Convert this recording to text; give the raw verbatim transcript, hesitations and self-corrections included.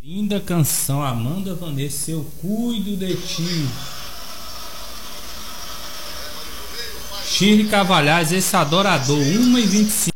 Linda canção, Amanda Vanessa, Eu Cuido de Ti. Shirley Cavalhais, Esse Adorador, uma e vinte e cinco.